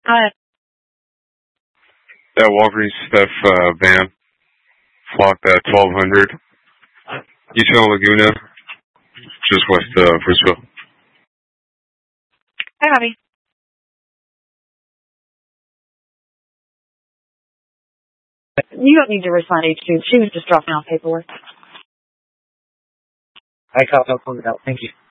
That Walgreens stuff van flocked at 1200 East Laguna, just west of Frisville. Hi, Bobby. You don't need to respond to H2. She was just dropping off paperwork. I caught up on it out. Thank you.